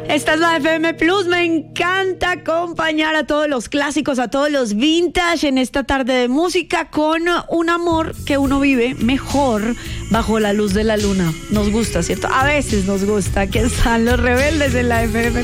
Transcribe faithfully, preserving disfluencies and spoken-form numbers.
Esta es la F M Plus. Me encanta acompañar a todos los clásicos, a todos los vintage en esta tarde de música con un amor que uno vive mejor bajo la luz de la luna. Nos gusta, ¿cierto? A veces nos gusta. Aquí están Los Rebeldes en la F M.